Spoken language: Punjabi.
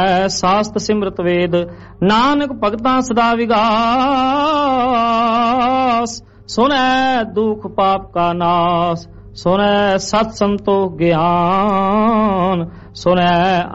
ਸਾਸਤ ਸਿਮਰਤ ਵੇਦ, ਨਾਨਕ ਭਗਤਾਂ ਸਦਾ ਵਿਗਾਸ। ਸੁਨੈ ਦੁਖ ਪਾਪ ਕਾ ਨਾਸ, ਸੁਨੈ ਸਤ ਸੰਤੋਖ ਗਿਆਨ, ਸੁਨੈ